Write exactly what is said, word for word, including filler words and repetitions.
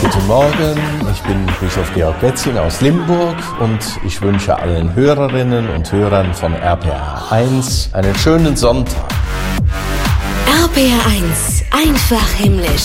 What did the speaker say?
Guten Morgen, ich bin Bischof Georg Wetzing aus Limburg und ich wünsche allen Hörerinnen und Hörern von R P R eins einen schönen Sonntag. R P R eins, einfach himmlisch.